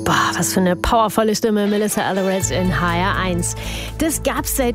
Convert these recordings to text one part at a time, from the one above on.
Boah, was für eine powervolle Stimme, Melissa Etheridge in HR1. Das gab's seit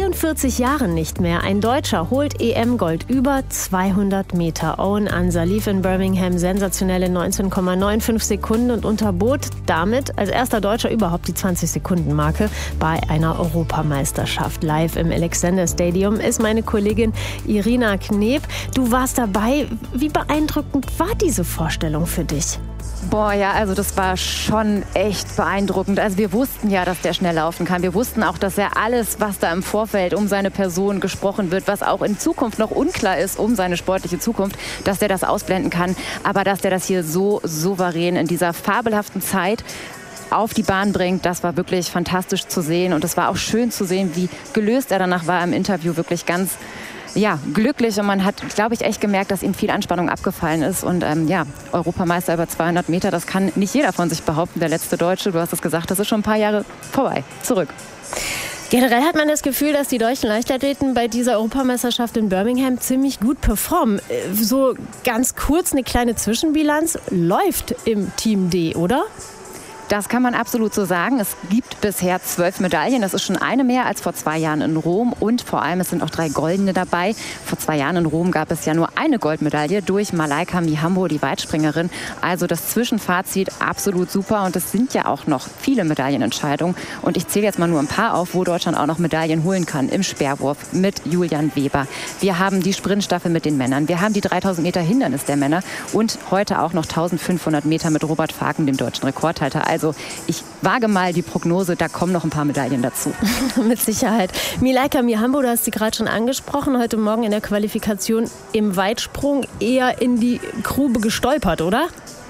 44 Jahren nicht mehr. Ein Deutscher holt EM-Gold über 200 Meter. Owen Ansa lief in Birmingham sensationelle 19,95 Sekunden und unterbot damit als erster Deutscher überhaupt die 20-Sekunden-Marke bei einer Europameisterschaft. Live im Alexander Stadium ist meine Kollegin Irina Kneb. Du warst dabei. Wie beeindruckend war diese Vorstellung für dich? Boah, ja, also das war schon echt beeindruckend. Also wir wussten ja, dass der schnell laufen kann. Wir wussten auch, dass er alles, was da im Vorfeld um seine Person gesprochen wird, was auch in Zukunft noch unklar ist um seine sportliche Zukunft, dass der das ausblenden kann. Aber dass der das hier so souverän in dieser fabelhaften Zeit auf die Bahn bringt, das war wirklich fantastisch zu sehen. Und es war auch schön zu sehen, wie gelöst er danach war im Interview. Wirklich ganz glücklich, und man hat, glaube ich, echt gemerkt, dass ihm viel Anspannung abgefallen ist. Und Europameister über 200 Meter, das kann nicht jeder von sich behaupten. Der letzte Deutsche, du hast es gesagt, das ist schon ein paar Jahre vorbei, zurück. Generell hat man das Gefühl, dass die deutschen Leichtathleten bei dieser Europameisterschaft in Birmingham ziemlich gut performen. So ganz kurz eine kleine Zwischenbilanz läuft im Team D, oder? Das kann man absolut so sagen. Es gibt bisher 12 Medaillen. Das ist schon eine mehr als vor 2 Jahren in Rom. Und vor allem, es sind auch 3 goldene dabei. Vor 2 Jahren in Rom gab es ja nur eine Goldmedaille durch Malaika Mihambo, die Weitspringerin. Also das Zwischenfazit absolut super. Und es sind ja auch noch viele Medaillenentscheidungen. Und ich zähle jetzt mal nur ein paar auf, wo Deutschland auch noch Medaillen holen kann. Im Speerwurf mit Julian Weber. Wir haben die Sprintstaffel mit den Männern. Wir haben die 3000 Meter Hindernis der Männer. Und heute auch noch 1500 Meter mit Robert Faken, dem deutschen Rekordhalter. Also ich wage mal die Prognose, da kommen noch ein paar Medaillen dazu. Mit Sicherheit. Malaika Mihambo, du hast sie gerade schon angesprochen, heute Morgen in der Qualifikation im Weitsprung eher in die Grube gestolpert, oder?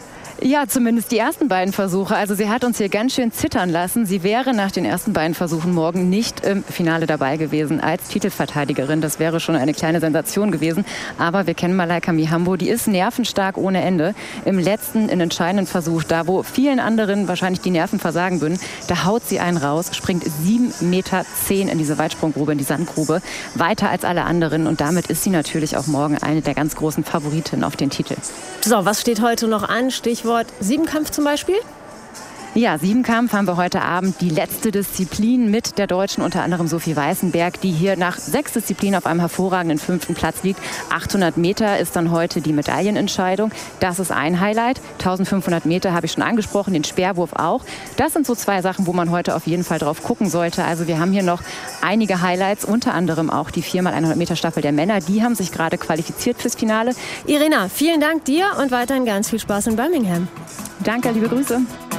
Ja, zumindest die ersten beiden Versuche. Also sie hat uns hier ganz schön zittern lassen. Sie wäre nach den ersten beiden Versuchen morgen nicht im Finale dabei gewesen als Titelverteidigerin. Das wäre schon eine kleine Sensation gewesen. Aber wir kennen Malaika Mihambo, die ist nervenstark ohne Ende. Im letzten, in entscheidenden Versuch, da wo vielen anderen wahrscheinlich die Nerven versagen würden, da haut sie einen raus, springt 7,10 Meter in diese Weitsprunggrube, in die Sandgrube, weiter als alle anderen. Und damit ist sie natürlich auch morgen eine der ganz großen Favoritinnen auf den Titel. So, was steht heute noch an? Stichwort Siebenkampf zum Beispiel? Ja, Siebenkampf haben wir heute Abend die letzte Disziplin mit der Deutschen, unter anderem Sophie Weißenberg, die hier nach 6 Disziplinen auf einem hervorragenden 5. Platz liegt. 800 Meter ist dann heute die Medaillenentscheidung. Das ist ein Highlight. 1500 Meter habe ich schon angesprochen, den Speerwurf auch. Das sind so 2 Sachen, wo man heute auf jeden Fall drauf gucken sollte. Also wir haben hier noch einige Highlights, unter anderem auch die 4x100 Meter Staffel der Männer. Die haben sich gerade qualifiziert fürs Finale. Irina, vielen Dank dir und weiterhin ganz viel Spaß in Birmingham. Danke, liebe Grüße.